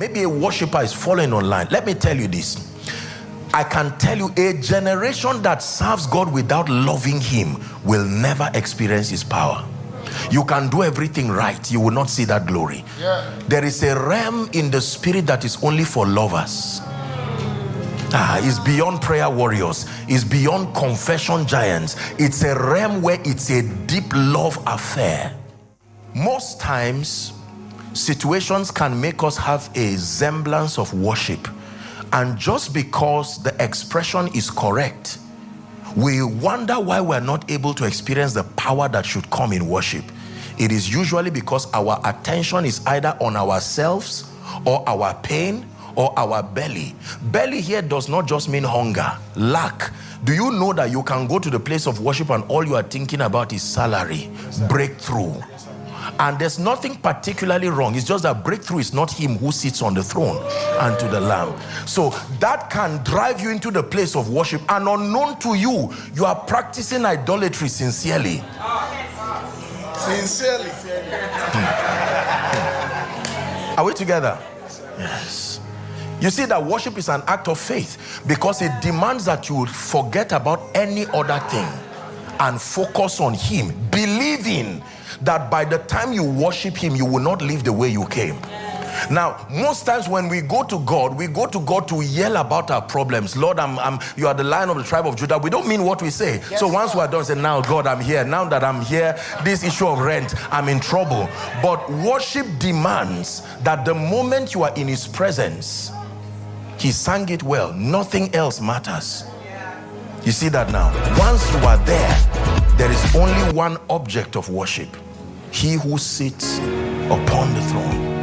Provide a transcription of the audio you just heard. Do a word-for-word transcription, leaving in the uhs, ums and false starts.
maybe a worshiper is following online. Let me tell you this. I can tell you, a generation that serves God without loving him will never experience his power. You can do everything right, you will not see that glory. Yeah. There is a realm in the spirit that is only for lovers. Ah, it's beyond prayer warriors. It's beyond confession giants. It's a realm where it's a deep love affair. Most times, situations can make us have a semblance of worship. And just because the expression is correct, we wonder why we're not able to experience the power that should come in worship. It is usually because our attention is either on ourselves or our pain or our belly. Belly here does not just mean hunger, lack. Do you know that you can go to the place of worship and all you are thinking about is salary, breakthrough? And there's nothing particularly wrong. It's just that breakthrough is not him who sits on the throne and to the Lamb. So that can drive you into the place of worship, and unknown to you, you are practicing idolatry sincerely. Sincerely. Are we together? Yes. You see that worship is an act of faith because it demands that you forget about any other thing and focus on him, believing that by the time you worship him, you will not live the way you came. Now, most times when we go to God, we go to God to yell about our problems. Lord, I'm, I'm, you are the Lion of the tribe of Judah. We don't mean what we say. Yes, so once we are done, say, now God, I'm here. Now that I'm here, this issue of rent, I'm in trouble. But worship demands that the moment you are in his presence, he sang it well. Nothing else matters. You see that now? Once you are there, there is only one object of worship. He who sits upon the throne.